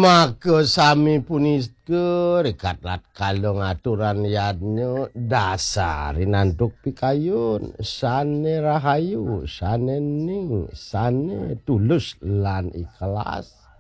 Maka sami punika rekatlat kalong aturan yanyo dasari nantuk pikayun sane rahayu sane ning sane tulus lan ikhlas